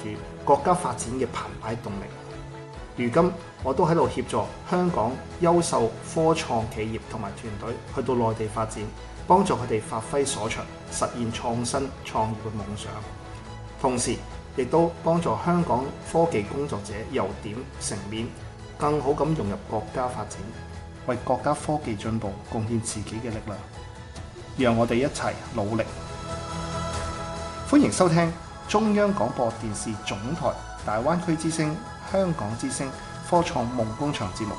住國家發展嘅澎湃動力。如今我都喺度協助香港優秀科創企業同埋團隊去到內地發展，幫助佢哋發揮所長，實現創新創業嘅夢想。同時亦都幫助香港科技工作者由點成面，更好咁融入國家發展，為國家科技進步貢獻自己嘅力量。讓我哋一齊努力。歡迎收聽中央廣播電視總台大灣區之聲、香港之聲科創夢工場節目。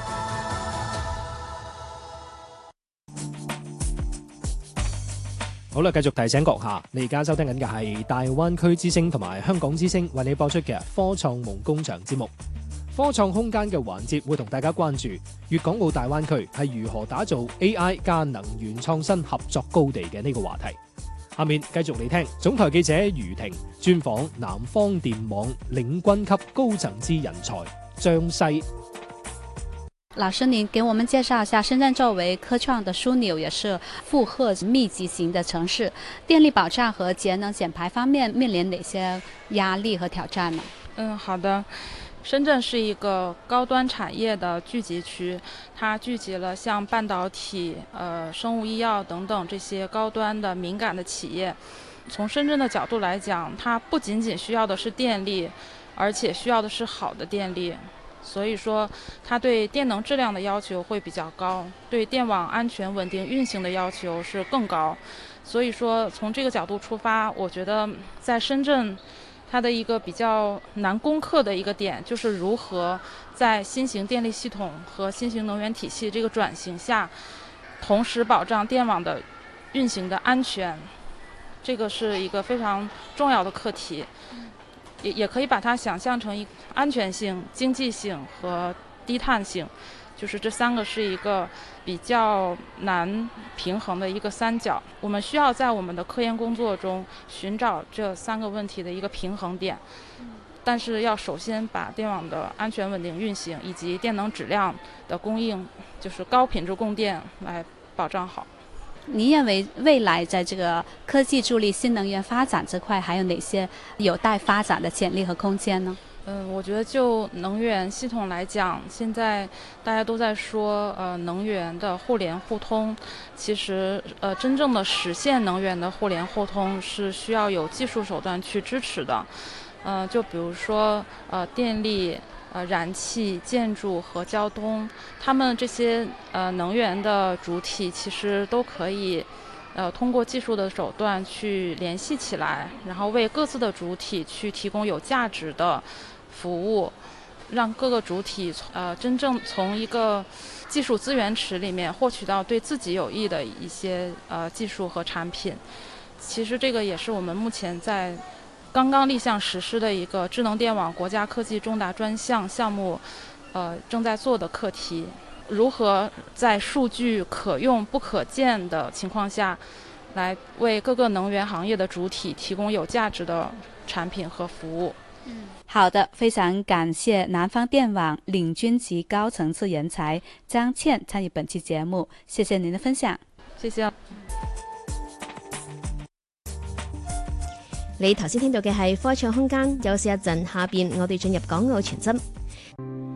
好啦，繼續提醒閣下，你而家收聽緊嘅係大灣區之聲同埋香港之聲為你播出嘅科創夢工場節目。科創空間嘅環節會同大家關注粵港澳大灣區係如何打造 AI 加能源創新合作高地嘅呢個話題。下面繼續嚟聽總台記者余婷專訪南方電網領軍級高層次人才張西。 老師，您給我們介紹一下，深圳作為科創的樞紐，也是負荷密集型的城市，電力保障和節能減排方面面臨哪些壓力和挑戰呢？ 好的。深圳是一個高端產業的聚集區，它聚集了像半導體、生物醫藥等等這些高端的敏感的企業。從深圳的角度來講，它不僅僅需要的是電力，而且需要的是好的電力。所以說，它對電能質量的要求會比較高，對電網安全穩定運行的要求是更高。所以說，從這個角度出發，我覺得在深圳，它的一個比較難攻克的一個點，就是如何在新型電力系統和新型能源體系這個轉型下，同時保障電網的運行的安全，這個是一個非常重要的課題。也可以把它想象成安全性、經濟性和低碳性，就是這三個是一個比較難平衡的一個三角。我們需要在我們的科研工作中尋找這三個問題的一個平衡點，但是要首先把電網的安全穩定運行以及電能質量的供應，就是高品質供電來保障好。 你認為未來在這個科技助力新能源發展這塊，還有哪些有待發展的潛力和空間呢？ 我覺得就能源系統來講，現在大家都在說能源的互聯互通。其實真正的實現能源的互聯互通是需要有技術手段去支持的。就比如說電力、燃氣、建築和交通，他們這些能源的主體其實都可以通過技術的手段去聯繫起來，然後為各自的主體去提供有價值的服務，讓各個主體真正從一個技術資源池裡面獲取到對自己有益的一些技術和產品。其實這個也是我們目前在剛剛立項實施的一個智能電網國家科技重大專項目正在做的課題。如何在數據可用不可見的情況下，來為各個能源行業的主體提供有價值的產品和服務。 好的，非常感謝南方電網領軍級高層次人才張倩參與本期節目，謝謝您的分享。 謝謝。 你頭先聽到嘅係科創空間，休息一陣，下邊我哋進入港澳傳真。